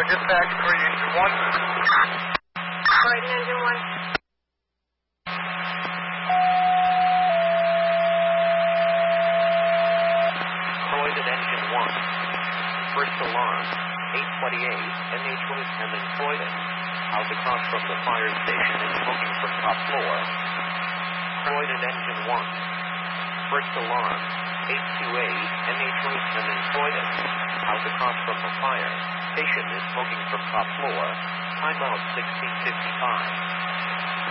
dispatch, Croydon Engine 1. Croydon Engine 1. Croydon Engine 1. First alarm, 828, NH Lieutenant Croydon. Out across from the fire station and smoking from top floor. Croydon Engine 1. First alarm, 828, NH Lieutenant Croydon. Out across from the fire station is smoking from top floor. Timeout 1655.